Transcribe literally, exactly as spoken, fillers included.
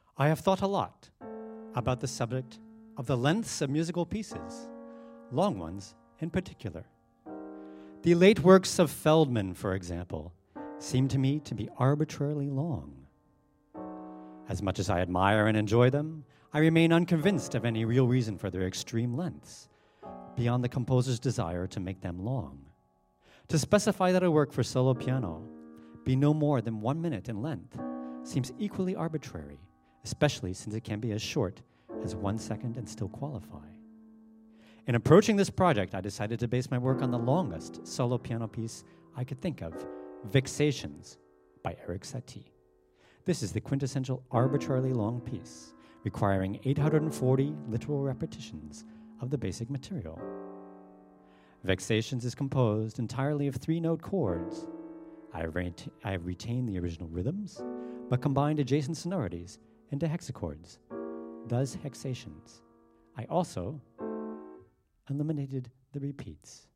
I have thought a lot about the subject of the lengths of musical pieces, long ones in particular. The late works of Feldman, for example, seem to me to be arbitrarily long. As much as I admire and enjoy them, I remain unconvinced of any real reason for their extreme lengths, beyond the composer's desire to make them long. To specify that a work for solo piano be no more than one minute in length seems equally arbitrary, especially since it can be as short as one second and still qualify. In approaching this project, I decided to base my work on the longest solo piano piece I could think of, Vexations by Erik Satie. This is the quintessential arbitrarily long piece, requiring eight hundred forty literal repetitions of the basic material. Vexations is composed entirely of three-note chords. I have, ret- I have retained the original rhythms, but combined adjacent sonorities into hexachords, thus hexations. I also eliminated the repeats.